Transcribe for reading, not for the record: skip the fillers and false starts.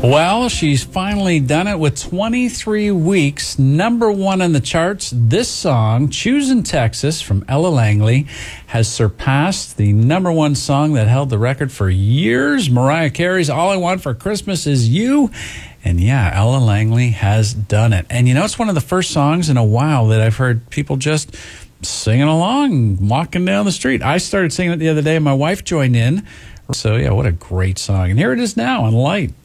Well, she's finally done it with 23 weeks, #1 in the charts. This song, Choosing Texas from Ella Langley, has surpassed the #1 song that held the record for years. Mariah Carey's All I Want for Christmas Is You. And yeah, Ella Langley has done it. And you know, it's one of the first songs in a while that I've heard people just singing along, walking down the street. I started singing it the other day and my wife joined in. So yeah, what a great song. And here it is now on Light.